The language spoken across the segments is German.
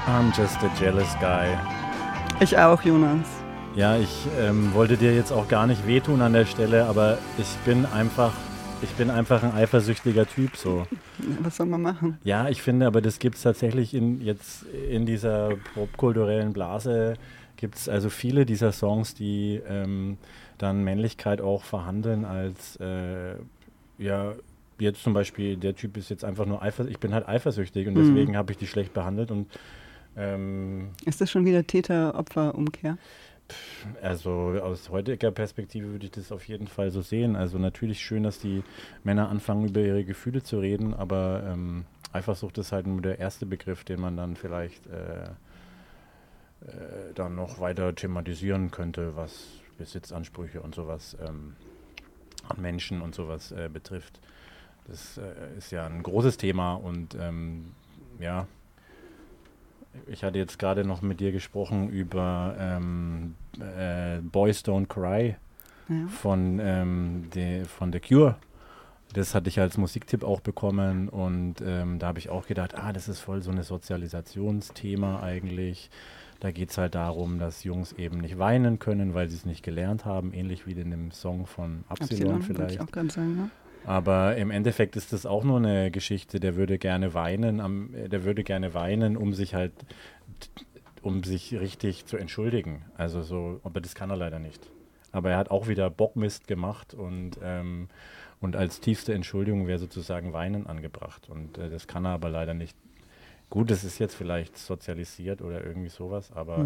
I'm just a jealous guy. Ich auch, Jonas. Ja, ich wollte dir jetzt auch gar nicht wehtun an der Stelle, aber ich bin einfach ein eifersüchtiger Typ so. Was soll man machen? Ja, ich finde, aber das gibt es tatsächlich jetzt in dieser popkulturellen Blase, gibt es also viele dieser Songs, die dann Männlichkeit auch verhandeln als, ja, jetzt zum Beispiel, der Typ ist jetzt einfach nur eifersüchtig, ich bin halt eifersüchtig und deswegen habe ich die schlecht behandelt und ist das schon wieder Täter-Opfer-Umkehr? also aus heutiger Perspektive würde ich das auf jeden Fall so sehen. Also natürlich schön, dass die Männer anfangen, über ihre Gefühle zu reden, aber Eifersucht ist halt nur der erste Begriff, den man dann vielleicht dann noch weiter thematisieren könnte, was Besitzansprüche und sowas an Menschen und sowas betrifft. Das ist ja ein großes Thema und ja, ich hatte jetzt gerade noch mit dir gesprochen über Boys Don't Cry von The Cure. Das hatte ich als Musiktipp auch bekommen und da habe ich auch gedacht, das ist voll so ein Sozialisationsthema eigentlich. Da geht es halt darum, dass Jungs eben nicht weinen können, weil sie es nicht gelernt haben, ähnlich wie in dem Song von Absilon vielleicht. Würde ich auch gerade sagen, ja. Aber im Endeffekt ist das auch nur eine Geschichte, der würde gerne weinen, um sich richtig zu entschuldigen. Also so, aber das kann er leider nicht. Aber er hat auch wieder Bockmist gemacht und als tiefste Entschuldigung wäre sozusagen Weinen angebracht. Und das kann er aber leider nicht. Gut, das ist jetzt vielleicht sozialisiert oder irgendwie sowas, aber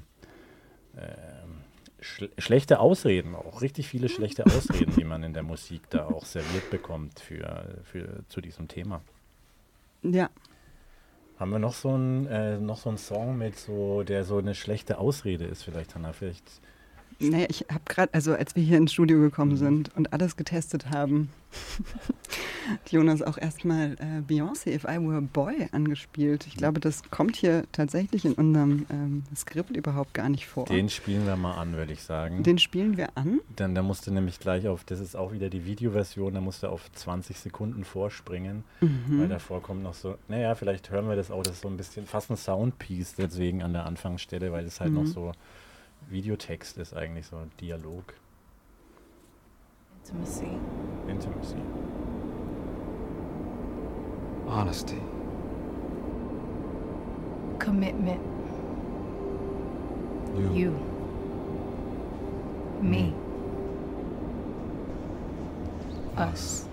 schlechte Ausreden, auch richtig viele schlechte Ausreden, die man in der Musik da auch serviert bekommt zu diesem Thema. Ja. Haben wir noch so einen Song mit der so eine schlechte Ausrede ist vielleicht, Hannah? Naja, ich habe gerade, also als wir hier ins Studio gekommen sind und alles getestet haben, hat Jonas auch erstmal Beyoncé If I Were a Boy angespielt. Ich glaube, das kommt hier tatsächlich in unserem Skript überhaupt gar nicht vor. Den spielen wir mal an, würde ich sagen. Den spielen wir an? Dann da musst du nämlich gleich das ist auch wieder die Videoversion, da musst du auf 20 Sekunden vorspringen, weil davor kommt noch so, naja, vielleicht hören wir das auch, das ist so ein bisschen fast ein Soundpiece deswegen an der Anfangsstelle, weil es halt noch so Videotext ist eigentlich, so ein Dialog. Intimacy. Honesty. Commitment. You. Me. Us.